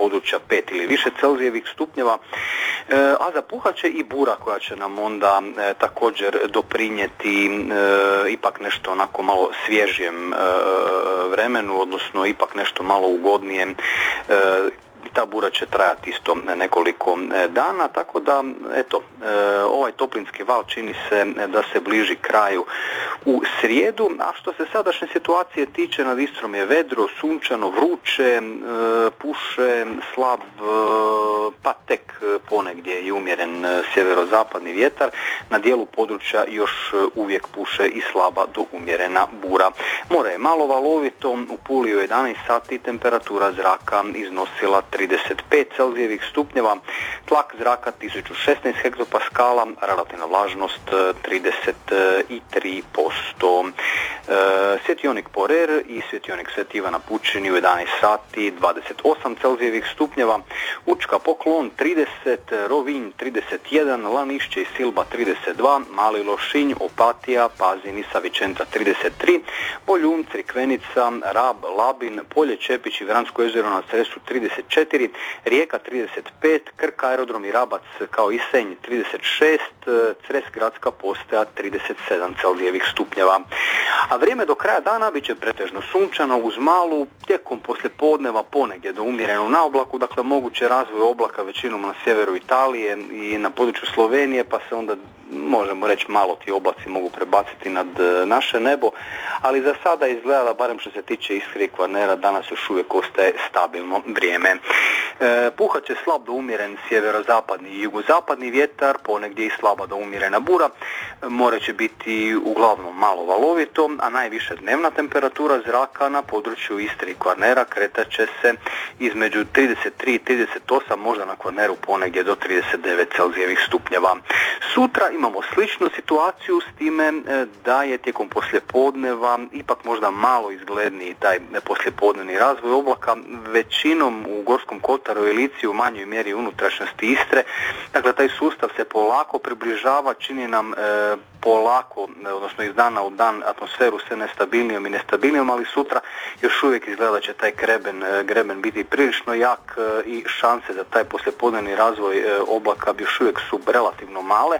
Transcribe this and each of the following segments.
područja 5 ili više Celzijevih stupnjeva, a zapuhat će i bura koja će nam onda također doprinijeti ipak nešto onako malo svježijem vremenu, odnosno ipak nešto malo ugodnijem. Ta bura će trajati isto nekoliko dana, tako da eto, ovaj toplinski val čini se da se bliži kraju u srijedu, a što se sadašnje situacije tiče, nad Istrom je vedro, sunčano, vruće, puše slab, pa tek ponegdje i umjeren sjeverozapadni vjetar. Na dijelu područja još uvijek puše i slaba do umjerena bura. More je malo valovito, u Puli u 11 sati temperatura zraka iznosila 35 Celzijevih stupnjeva, tlak zraka 1016 hektopaskala, relativna vlažnost 33%. Svjetionik Porer i svjetionik Svet Ivan na Pučini u 11 sati 28 Celzijevih stupnjeva, Učka Poklon 30, Rovinj 31, Lanišće i Silba 32, Mali Lošinj, Opatija, Pazin i Savičenca 33, Boljun, Crikvenica, Rab, Labin, Polje Čepić i Vransko jezero na Cresu 34, Rijeka 35, Krk, aerodrom i Rabac kao i Senj 36, Cres gradska postaja 37 Celzijevih stupnjeva. A vrijeme do kraja dana bit će pretežno sunčano uz malu, tijekom poslijepodneva ponegdje do umjerenu na oblaku, dakle moguće razvoj oblaka većinom na sjeveru Italije i na području Slovenije, pa se onda možemo reći malo ti oblaci mogu prebaciti nad naše nebo, ali za sada izgleda da barem što se tiče Istre i Kvarnera danas još uvijek ostaje stabilno vrijeme. Puhat će slab do umjeren sjeverozapadni i jugozapadni vjetar, ponegdje i slaba do umjerena bura. More će biti uglavnom malo valovito, a najviša dnevna temperatura zraka na području Istre i Kvarnera kretat će se između 33 i 38, možda na Kvarneru ponegdje do 39 Celzijevih stupnjeva. Sutra imamo sličnu situaciju s time da je tijekom poslijepodneva ipak možda malo izgledniji taj poslijepodnevni razvoj oblaka, većinom u Gorskom kotaru i Lici, u manjoj mjeri unutrašnjosti Istre. Dakle, taj sustav se polako približava, čini nam polako, odnosno iz dana u dan atmosferu sve nestabilnijom i nestabilnijom, ali sutra još uvijek izgleda da će taj greben biti prilično jak i šanse za taj poslijepodnevni razvoj oblaka još uvijek su relativno male,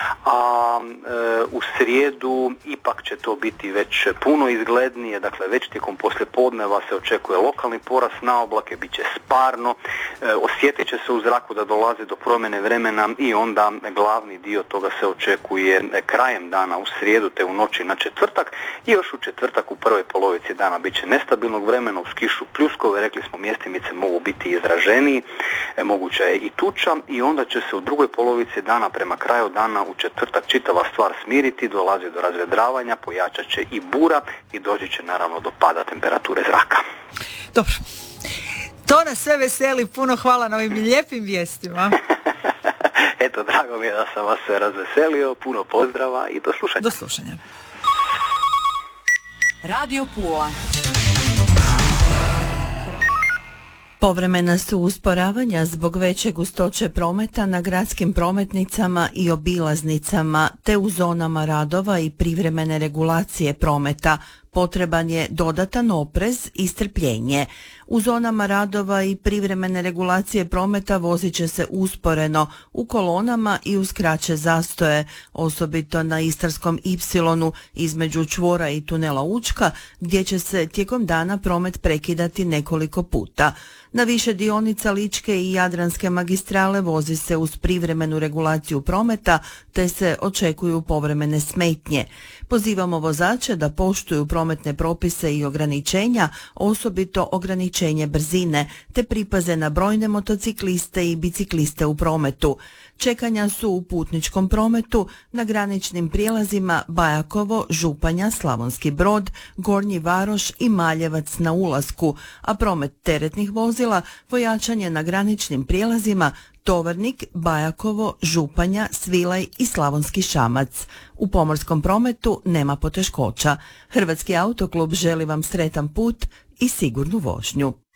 a u srijedu ipak će to biti već puno izglednije, dakle već tijekom poslijepodneva se očekuje lokalni porast na oblake, bit će sparno, osjetit će se u zraku da dolazi do promjene vremena i onda glavni dio toga se očekuje krajem dana u srijedu te u noći na četvrtak i još u četvrtak u prvoj polovici dana bit će nestabilnog vremena uz kišu, pljuskove, rekli smo mjestimice mogu biti izraženiji, moguća je i tuča i onda će se u drugoj polovici dana prema kraju dana u četvrtak čitava stvar smiriti, dolazi do razvedravanja, pojačat će i bura i doći će naravno do pada temperature zraka. Dobro. To nas sve veseli, puno hvala na ovim lijepim vijestima. Eto, drago mi je da sam vas sve razveselio, puno pozdrava i do slušanja. Do slušanja. Radio Pula. Povremena su usporavanja zbog veće gustoće prometa na gradskim prometnicama i obilaznicama, te u zonama radova i privremene regulacije prometa. Potreban je dodatan oprez i strpljenje. U zonama radova i privremene regulacije prometa vozit će se usporeno u kolonama i uz kraće zastoje, osobito na Istarskom Y između čvora i tunela Učka, gdje će se tijekom dana promet prekidati nekoliko puta. Na više dionica Ličke i Jadranske magistrale vozi se uz privremenu regulaciju prometa, te se očekuju povremene smetnje. Pozivamo vozače da poštuju prometne propise i ograničenja, osobito ograničenje brzine, te pripaze na brojne motocikliste i bicikliste u prometu. Čekanja su u putničkom prometu na graničnim prijelazima Bajakovo, Županja, Slavonski Brod, Gornji Varoš i Maljevac na ulasku, a promet teretnih vozila pojačan je na graničnim prijelazima Tovarnik, Bajakovo, Županja, Svilaj i Slavonski Šamac. U pomorskom prometu nema poteškoća. Hrvatski autoklub želi vam sretan put i sigurnu vožnju.